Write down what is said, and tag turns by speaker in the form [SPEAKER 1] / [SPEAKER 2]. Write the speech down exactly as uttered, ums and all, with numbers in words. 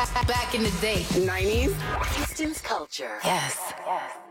[SPEAKER 1] Back in the day.
[SPEAKER 2] nineties.
[SPEAKER 3] Distance culture.
[SPEAKER 1] Yes. Yes.